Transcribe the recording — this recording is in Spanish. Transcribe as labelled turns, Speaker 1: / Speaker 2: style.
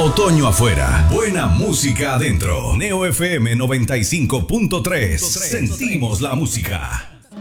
Speaker 1: Otoño afuera, buena música adentro. Neo FM 95.3. Sentimos la música.